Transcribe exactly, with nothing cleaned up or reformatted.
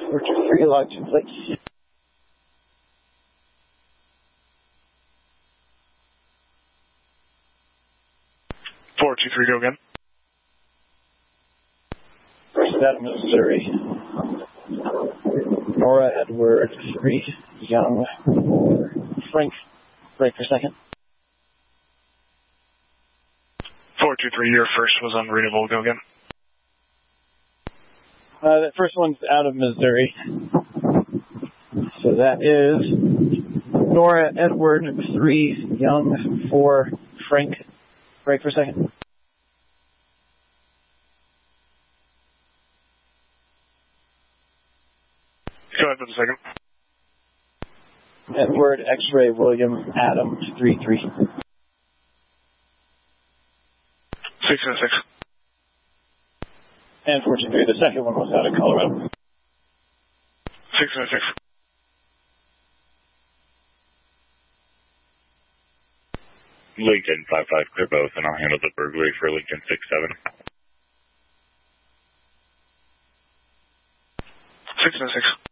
four two three, log two plates. four two three, go again. First out of Missouri. Nora Edward three, Young four, Frank, break for second. four two three, your first was unreadable, go again. Uh, that first one's out of Missouri. So that is Nora Edward three, Young four, Frank, break for second. Go ahead for the second. Edward X-ray William Adam three three. six and six. And four two three, the second one was out of Colorado. six and six. Lincoln five five, clear both, and I'll handle the burglary for Lincoln six seven. six and six.